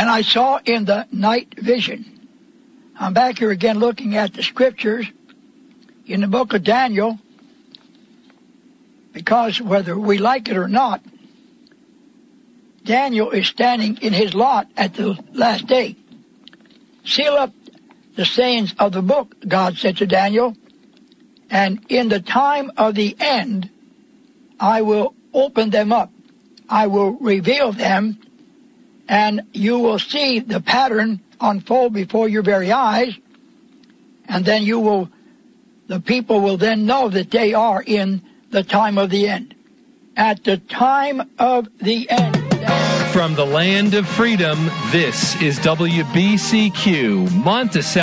And I saw in the night vision. I'm back here again looking at the scriptures in the book of Daniel, because whether we like it or not, Daniel is standing in his lot at the last day. Seal up the sayings of the book, God said to Daniel, and in the time of the end, I will open them up. I will reveal them, and you will see the pattern unfold before your very eyes, and then the people will then know that they are in the time of the end. At the time of the end. From the land of freedom, this is WBCQ, Monticello.